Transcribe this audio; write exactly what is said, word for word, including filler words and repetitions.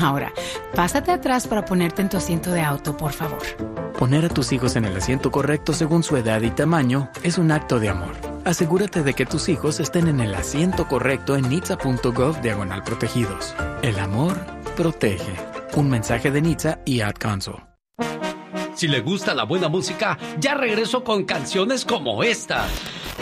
Ahora, pásate atrás para ponerte en tu asiento de auto, por favor. Poner a tus hijos en el asiento correcto según su edad y tamaño es un acto de amor. Asegúrate de que tus hijos estén en el asiento correcto en nitsa punto gov diagonal protegidos. El amor protege. Un mensaje de NHTSA y Ad Council. Si le gusta la buena música, ya regreso con canciones como esta.